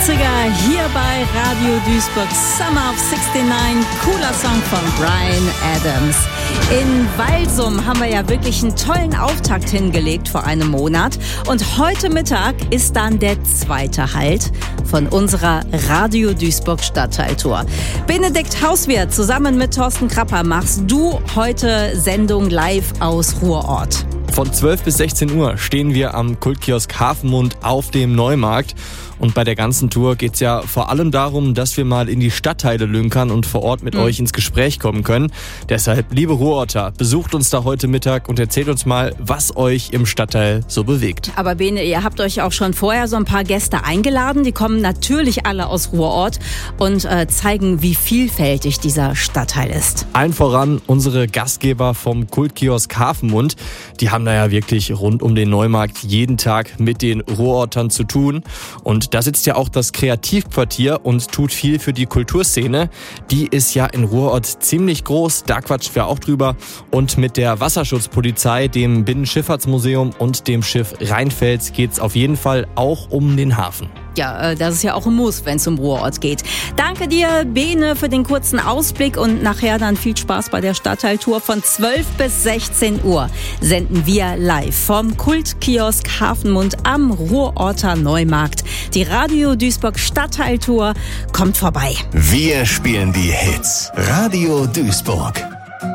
80er hier bei Radio Duisburg. Summer of 69, cooler Song von Bryan Adams. In Walsum haben wir ja wirklich einen tollen Auftakt hingelegt vor einem Monat. Und heute Mittag ist dann der zweite Halt von unserer Radio Duisburg Stadtteiltour. Benedikt Hauswirt, zusammen mit Thorsten Krapper machst du heute Sendung live aus Ruhrort. Von 12 bis 16 Uhr stehen wir am Kultkiosk Hafenmund auf dem Neumarkt. Und bei der ganzen Tour geht's ja vor allem darum, dass wir mal in die Stadtteile lünkern und vor Ort mit euch ins Gespräch kommen können. Deshalb, liebe Ruhrorter, besucht uns da heute Mittag und erzählt uns mal, was euch im Stadtteil so bewegt. Aber Bene, ihr habt euch auch schon vorher so ein paar Gäste eingeladen. Die kommen natürlich alle aus Ruhrort und zeigen, wie vielfältig dieser Stadtteil ist. Allen voran unsere Gastgeber vom Kultkiosk Hafenmund. Die haben da ja wirklich rund um den Neumarkt jeden Tag mit den Ruhrortern zu tun. Und da sitzt ja auch das Kreativquartier und tut viel für die Kulturszene. Die ist ja in Ruhrort ziemlich groß, da quatschen wir auch drüber. Und mit der Wasserschutzpolizei, dem Binnenschifffahrtsmuseum und dem Schiff Rheinfels geht's auf jeden Fall auch um den Hafen. Ja, das ist ja auch ein Muss, wenn es um Ruhrort geht. Danke dir, Bene, für den kurzen Ausblick und nachher dann viel Spaß bei der Stadtteiltour. Von 12 bis 16 Uhr senden wir live vom Kultkiosk Hafenmund am Ruhrorter Neumarkt. Die Radio Duisburg Stadtteiltour kommt vorbei. Wir spielen die Hits. Radio Duisburg.